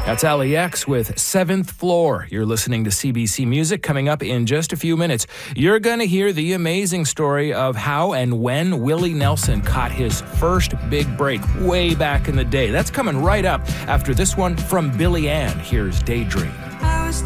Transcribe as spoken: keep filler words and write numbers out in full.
That's L A X with Seventh Floor. You're listening to C B C Music. Coming up in just a few minutes, you're going to hear the amazing story of how and when Willie Nelson caught his first big break way back in the day. That's coming right up after this one from Billy Ann. Here's Daydream.